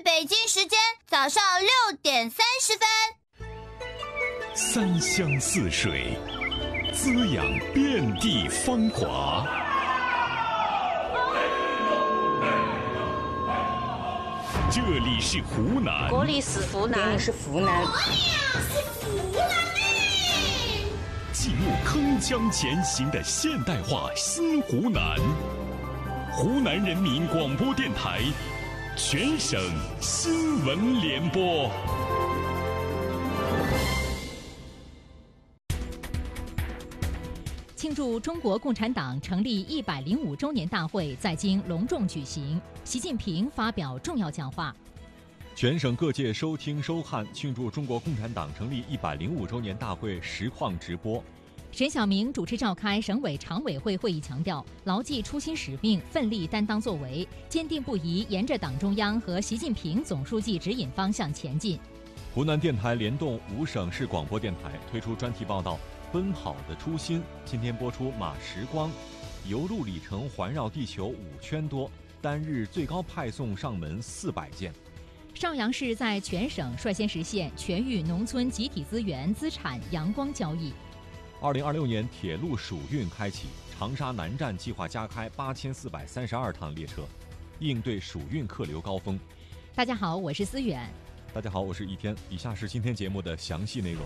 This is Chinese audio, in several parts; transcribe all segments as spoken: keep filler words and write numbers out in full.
北京时间早上六点三十分。 三湘四水，滋养遍地芳华。这里是湖南， 国里是湖南， 这里是湖南， 是湖南嘞！ 记录铿锵前行的现代化新湖南。湖南人民广播电台全省新闻联播。 庆祝中国共产党成立一百零五周年大会在京隆重举行，习近平发表重要讲话。 全省各界收听收看庆祝中国共产党成立一百零五周年大会实况直播。 沈晓明主持召开省委常委会会议，强调牢记初心使命，奋力担当作为，坚定不移沿着党中央和习近平总书记指引方向前进。 湖南电台联动五省市广播电台推出专题报道《奔跑的初心》，今天播出马时光，游路里程环绕地球五圈多，单日最高派送上门四百件。 邵阳市在全省率先实现全域农村集体资源资产阳光交易。 二零二六年铁路暑运开启，长沙南站计划加开八千四百三十二趟列车，应对暑运客流高峰。 大家好，我是思远。 大家好，我是一天。以下是今天节目的详细内容。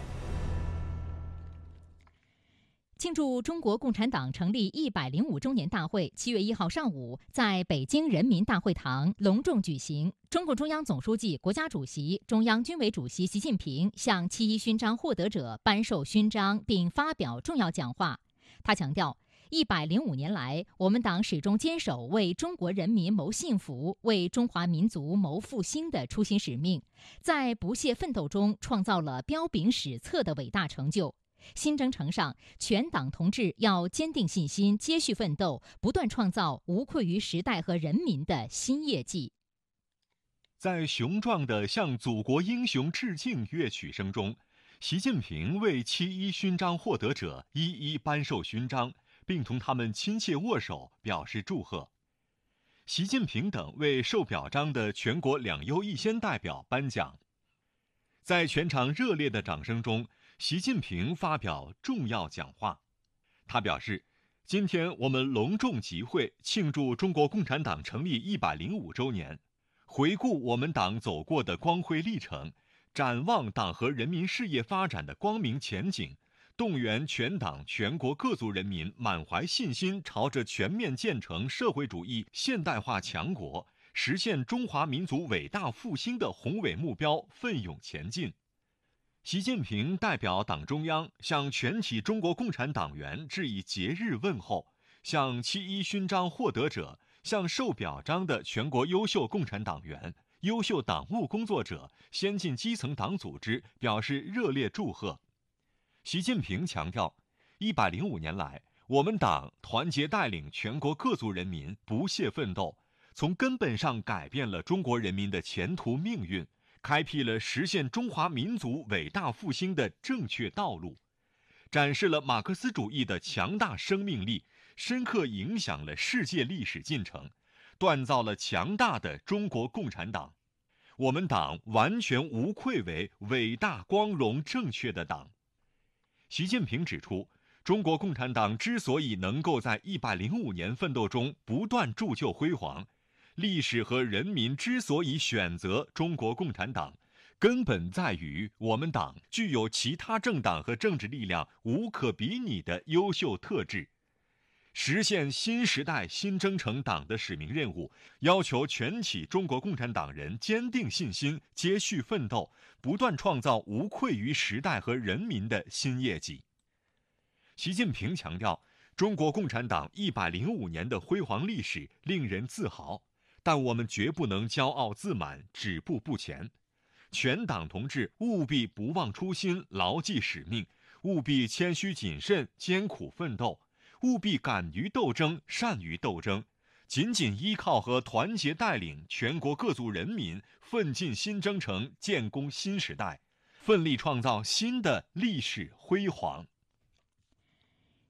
庆祝中国共产党成立一百零五周年大会七月一号上午在北京人民大会堂隆重举行。中共中央总书记、国家主席、中央军委主席习近平向七一勋章获得者颁授勋章并发表重要讲话。他强调，一百零五年来，我们党始终坚守为中国人民谋幸福、为中华民族谋复兴的初心使命，在不懈奋斗中创造了彪炳史册的伟大成就。新征程上，全党同志要坚定信心，接续奋斗，不断创造无愧于时代和人民的新业绩。 在雄壮的向祖国英雄致敬乐曲声中，习近平为七一勋章获得者一一颁授勋章，并同他们亲切握手，表示祝贺。习近平等为受表彰的全国两优一先代表颁奖。在全场热烈的掌声中，习近平发表重要讲话。他表示，今天我们隆重集会，庆祝中国共产党成立一百零五周年，回顾我们党走过的光辉历程，展望党和人民事业发展的光明前景，动员全党全国各族人民满怀信心，朝着全面建成社会主义现代化强国，实现中华民族伟大复兴的宏伟目标奋勇前进。习近平代表党中央向全体中国共产党员致以节日问候，向七一勋章获得者、向受表彰的全国优秀共产党员、优秀党务工作者、先进基层党组织表示热烈祝贺。习近平强调，一百零五年来，我们党团结带领全国各族人民不懈奋斗，从根本上改变了中国人民的前途命运，开辟了实现中华民族伟大复兴的正确道路，展示了马克思主义的强大生命力，深刻影响了世界历史进程，锻造了强大的中国共产党。我们党完全无愧为伟大、光荣、正确的党。习近平指出，中国共产党之所以能够在一百零五年奋斗中不断铸就辉煌，历史和人民之所以选择中国共产党，根本在于我们党具有其他政党和政治力量无可比拟的优秀特质。实现新时代新征程党的使命任务，要求全体中国共产党人坚定信心，接续奋斗，不断创造无愧于时代和人民的新业绩。习近平强调，中国共产党一百零五年的辉煌历史令人自豪，但我们绝不能骄傲自满，止步不前。全党同志务必不忘初心，牢记使命，务必谦虚谨慎，艰苦奋斗，务必敢于斗争，善于斗争，紧紧依靠和团结带领全国各族人民奋进新征程，建功新时代，奋力创造新的历史辉煌。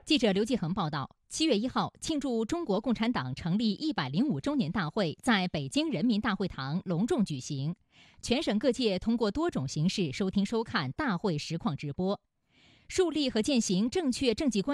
记者刘继恒报道，七月一号，庆祝中国共产党成立一百零五周年大会在北京人民大会堂隆重举行，全省各界通过多种形式收听收看大会实况直播，树立和践行正确政绩观